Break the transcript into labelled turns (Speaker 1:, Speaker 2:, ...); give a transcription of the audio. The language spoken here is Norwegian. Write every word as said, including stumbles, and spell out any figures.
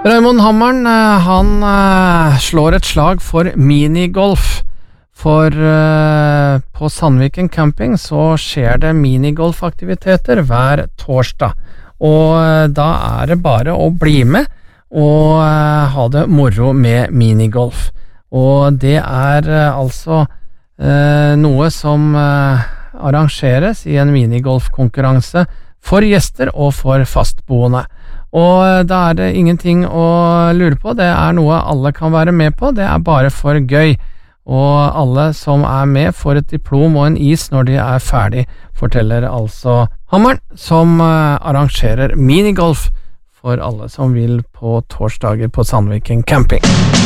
Speaker 1: Raymond Hammeren, han uh, slår et slag for minigolf. For uh, på Sandviken camping så skjer det minigolfaktiviteter hver torsdag. Og uh, da er det bare å bli med og uh, ha det moro med minigolf. Og det er uh, altså uh, noe som uh, arrangeres i en minigolfkonkurranse for gjester og for fastboende. Og da er det ingenting å lure på, det er noe alle kan være med på, det er bare for gøy. Og alle som er med får et diplom og en is når de er ferdig, forteller altså Hammeren, som arrangerer minigolf for alle som vil på torsdager på Sandviken camping.